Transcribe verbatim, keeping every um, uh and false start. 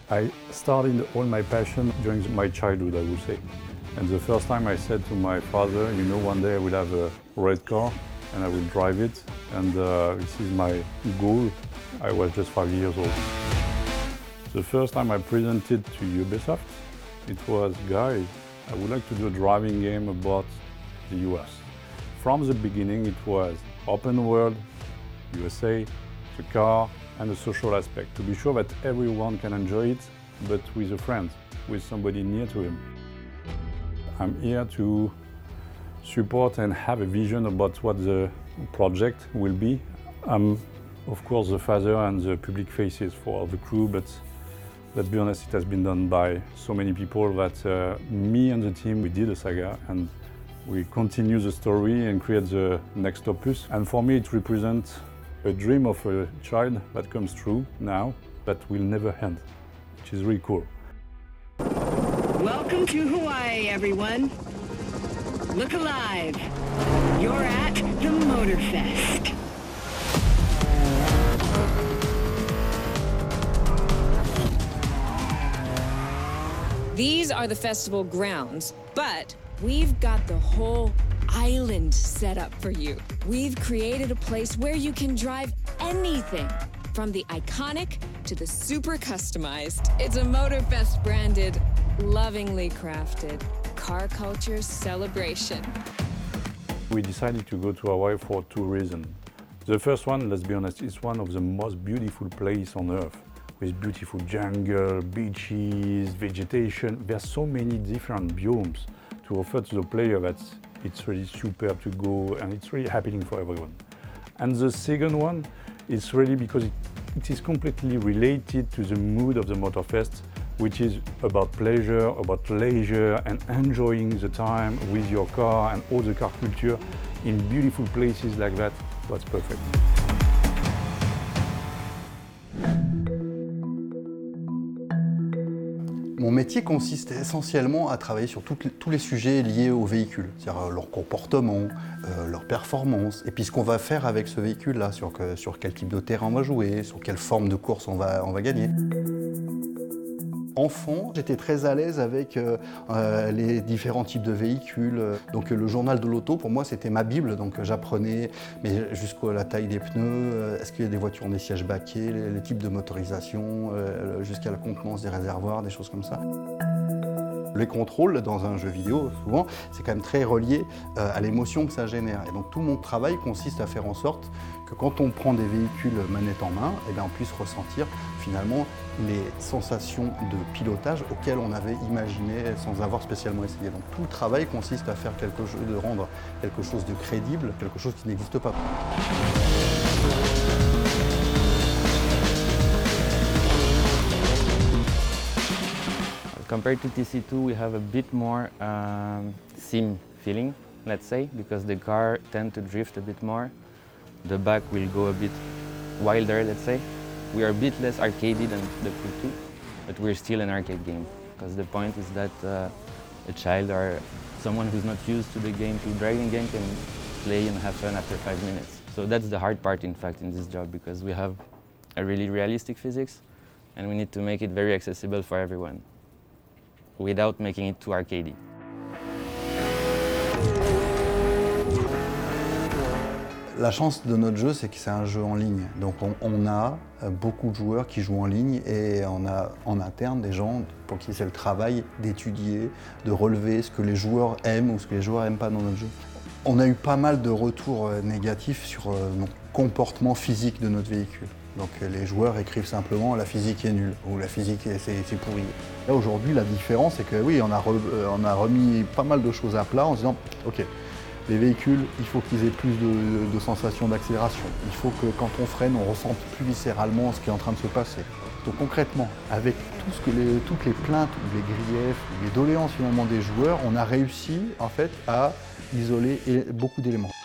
I started all my passion during my childhood, I would say. And the first time I said to my father, you know, one day I will have a red car and I will drive it, and uh, this is my goal. I was just five years old. The first time I presented to Ubisoft, it was, guys, I would like to do a driving game about the U S. From the beginning, it was open world, U S A, the car, and the social aspect, to be sure that everyone can enjoy it, but with a friend, with somebody near to him. I'm here to support and have a vision about what the project will be. I'm, of course, the father and the public faces for the crew, but let's be honest, it has been done by so many people that uh, me and the team, we did a saga, and we continue the story and create the next opus. And for me, it represents a dream of a child that comes true now, that will never end, which is really cool. Welcome to Hawaii, everyone. Look alive. You're at the Motorfest. These are the festival grounds, but we've got the whole island set up for you. We've created a place where you can drive anything, from the iconic to the super customized. It's a Motorfest branded, lovingly crafted car culture celebration. We decided to go to Hawaii for two reasons. The first one, let's be honest, is one of the most beautiful places on earth, with beautiful jungle, beaches, vegetation. There's so many different biomes to offer to the player that it's really superb to go, and it's really happening for everyone. And the second one is really because it, it is completely related to the mood of the Motorfest, which is about pleasure, about leisure, and enjoying the time with your car and all the car culture in beautiful places like that. That's perfect. Mon métier consiste essentiellement à travailler sur toutes les, tous les sujets liés au véhicule, c'est-à-dire leur comportement, euh, leur performance, et puis ce qu'on va faire avec ce véhicule-là, sur, que, sur quel type de terrain on va jouer, sur quelle forme de course on va, on va gagner. Enfant, j'étais très à l'aise avec euh, euh, les différents types de véhicules. Donc le journal de l'auto, pour moi, c'était ma bible. Donc j'apprenais jusqu'à la taille des pneus, euh, est-ce qu'il y a des voitures ont des sièges baquets, les, les types de motorisation, euh, jusqu'à la contenance des réservoirs, des choses comme ça. Les contrôles dans un jeu vidéo, souvent, c'est quand même très relié euh, à l'émotion que ça génère. Et donc tout mon travail consiste à faire en sorte que quand on prend des véhicules manette en main, eh bien, on puisse ressentir finalement les sensations de pilotage auxquelles on avait imaginé sans avoir spécialement essayé. Donc tout le travail consiste à faire quelque chose, de rendre quelque chose de crédible, quelque chose qui n'existe pas. Compared to T C two, we have a bit more um, sim feeling, let's say, because the car tends to drift a bit more. The back will go a bit wilder, let's say. We are a bit less arcadey than the Crew two, but we're still an arcade game, because the point is that uh, a child or someone who's not used to the game, to driving game, can play and have fun after five minutes. So that's the hard part, in fact, in this job, because we have a really realistic physics, and we need to make it very accessible for everyone, without making it too arcadey. La chance de notre jeu, c'est que c'est un jeu en ligne. Donc on, on a beaucoup de joueurs qui jouent en ligne et on a en interne des gens pour qui c'est le travail d'étudier, de relever ce que les joueurs aiment ou ce que les joueurs n'aiment pas dans notre jeu. On a eu pas mal de retours négatifs sur le comportement physique de notre véhicule. Donc les joueurs écrivent simplement « la physique est nulle » ou « la physique c'est pourri ». Là aujourd'hui, la différence, c'est que oui, on a, re, on a remis pas mal de choses à plat en se disant « ok, les véhicules, il faut qu'ils aient plus de, de sensations d'accélération. Il faut que quand on freine, on ressente plus viscéralement ce qui est en train de se passer. » Donc concrètement, avec tout ce que les, toutes les plaintes, ou les griefs, ou les doléances finalement des joueurs, on a réussi en fait à isoler beaucoup d'éléments.